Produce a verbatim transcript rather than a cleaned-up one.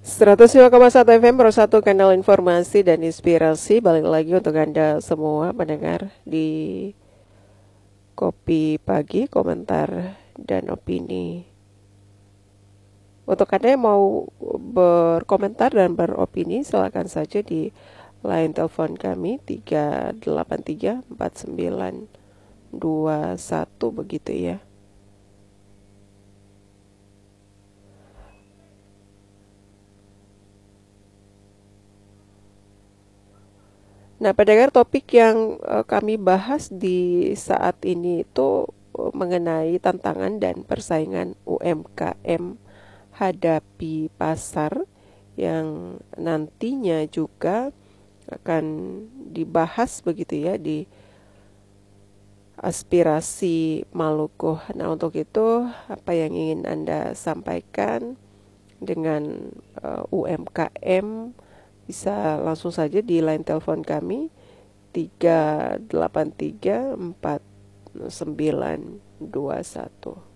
seratus lima koma satu F M Pro satu kanal informasi dan inspirasi. Balik lagi untuk Anda semua mendengar di Kopi Pagi, komentar dan opini. Untuk Anda yang mau berkomentar dan beropini, silakan saja di line telepon kami tiga delapan tiga empat sembilan dua satu begitu ya. Nah, pendengar, topik yang uh, kami bahas di saat ini itu uh, mengenai tantangan dan persaingan U M K M hadapi pasar, yang nantinya juga akan dibahas begitu ya di aspirasi Maluku. Nah, untuk itu apa yang ingin Anda sampaikan dengan uh, U M K M, bisa langsung saja di line telepon kami tiga delapan tiga empat sembilan dua satu.